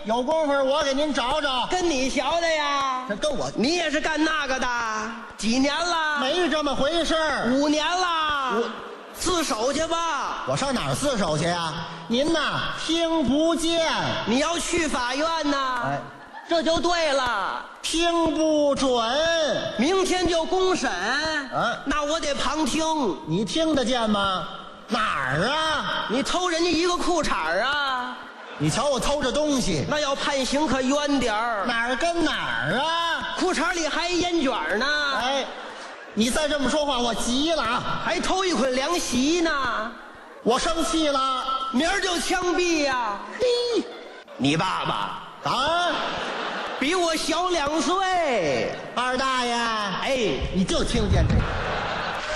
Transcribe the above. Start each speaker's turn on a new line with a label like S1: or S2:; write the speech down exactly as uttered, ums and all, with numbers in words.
S1: 有功夫我给您找找。
S2: 跟你学的呀？
S1: 这跟我
S2: 你也是干那个的？几年了？
S1: 没这么回事儿。
S2: 五年了。自首去吧。
S1: 我上哪儿自首去呀？您呐，听不见。
S2: 你要去法院呐？
S1: 哎，
S2: 这就对了。
S1: 听不准。
S2: 明天就公审。
S1: 啊，
S2: 那我得旁听。
S1: 你听得见吗？哪儿啊？
S2: 你偷人家一个裤衩啊？
S1: 你瞧我偷着东西，
S2: 那要判刑可冤点儿。
S1: 哪儿跟哪儿啊？
S2: 裤衩里还烟卷呢。
S1: 哎，你再这么说话，我急了啊！
S2: 还偷一捆凉席呢。
S1: 我生气了，
S2: 明儿就枪毙呀！嘿，你爸爸
S1: 啊，
S2: 比我小两岁。
S1: 二大爷，
S2: 哎，
S1: 你就听见这个。